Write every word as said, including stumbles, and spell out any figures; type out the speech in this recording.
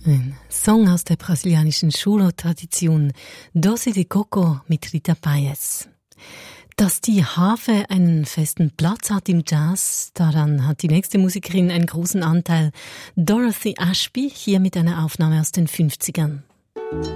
Ein Song aus der brasilianischen Choro-Tradition, Doce de Coco mit Rita Payés. Dass die Harfe einen festen Platz hat im Jazz, daran hat die nächste Musikerin einen großen Anteil. Dorothy Ashby, hier mit einer Aufnahme aus den fünfzigern.